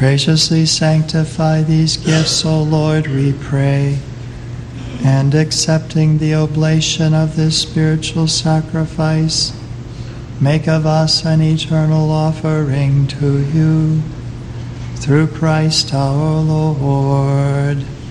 Graciously sanctify these gifts, O Lord, we pray, and accepting the oblation of this spiritual sacrifice, make of us an eternal offering to you. Through Christ our Lord.